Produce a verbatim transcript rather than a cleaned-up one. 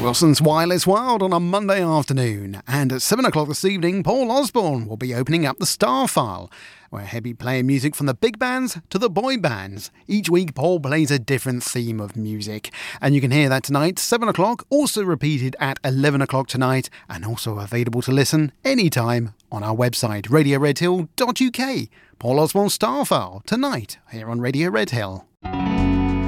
Wilson's Wireless World on a Monday afternoon, and at seven o'clock this evening, Paul Osborne will be opening up the Star File, where he'll be playing music from the big bands to the boy bands. Each week, Paul plays a different theme of music, and you can hear that tonight, seven o'clock, also repeated at eleven o'clock tonight, and also available to listen anytime on our website, radio red hill dot u k. Paul Osborne's Star File, tonight, here on Radio Red Hill.